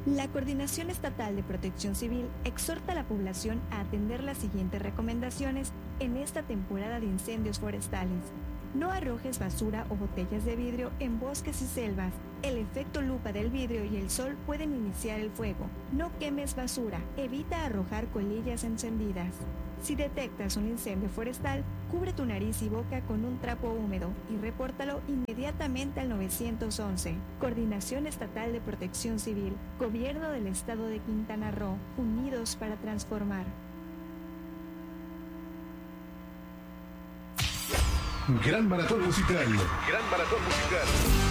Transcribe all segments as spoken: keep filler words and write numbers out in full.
La Coordinación Estatal de Protección Civil exhorta a la población a atender las siguientes recomendaciones en esta temporada de incendios forestales. No arrojes basura o botellas de vidrio en bosques y selvas. El efecto lupa del vidrio y el sol pueden iniciar el fuego. No quemes basura. Evita arrojar colillas encendidas. Si detectas un incendio forestal, cubre tu nariz y boca con un trapo húmedo y repórtalo inmediatamente al nueve once. Coordinación Estatal de Protección Civil, Gobierno del Estado de Quintana Roo, unidos para transformar. Gran maratón musical. Gran maratón musical.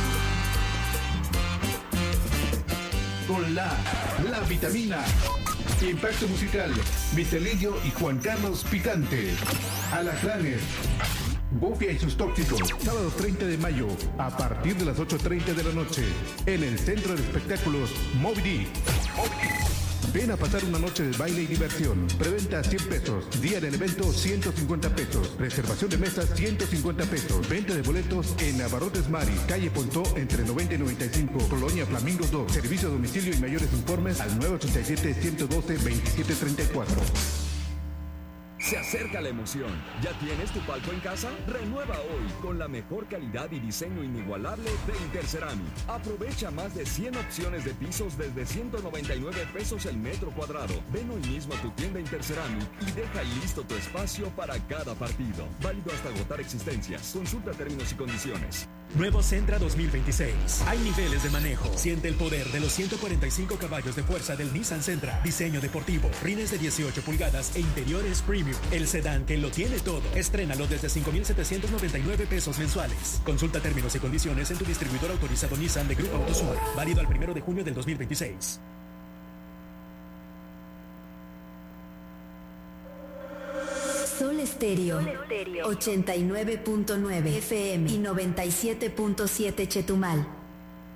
Con la, la vitamina. Impacto musical. Vitelidio y Juan Carlos Picante. Alacranes. Bofia y sus tóxicos. Sábado treinta de mayo, a partir de las ocho treinta de la noche, en el Centro de Espectáculos Moby Dick. Ven a pasar una noche de baile y diversión. Preventa cien pesos. Día del evento ciento cincuenta pesos. Reservación de mesas ciento cincuenta pesos. Venta de boletos en Abarrotes Mari, calle Pontó, entre noventa y noventa y cinco, Colonia Flamingos dos. Servicio a domicilio y mayores informes al nueve ochenta y siete, ciento doce, veintisiete treinta y cuatro. Se acerca la emoción. ¿Ya tienes tu palco en casa? Renueva hoy con la mejor calidad y diseño inigualable de Interceramic. Aprovecha más de cien opciones de pisos desde ciento noventa y nueve pesos el metro cuadrado. Ven hoy mismo a tu tienda Interceramic y deja listo tu espacio para cada partido. Válido hasta agotar existencias. Consulta términos y condiciones. Nuevo Sentra dos mil veintiséis. Hay niveles de manejo. Siente el poder de los ciento cuarenta y cinco caballos de fuerza del Nissan Sentra. Diseño deportivo, rines de dieciocho pulgadas e interiores premium. El sedán que lo tiene todo. Estrénalo desde cinco mil setecientos noventa y nueve pesos mensuales. Consulta términos y condiciones en tu distribuidor autorizado Nissan de Grupo Autosur. Válido al primero de junio del dos mil veintiséis. Sol Estéreo, ochenta y nueve punto nueve F M y noventa y siete punto siete Chetumal.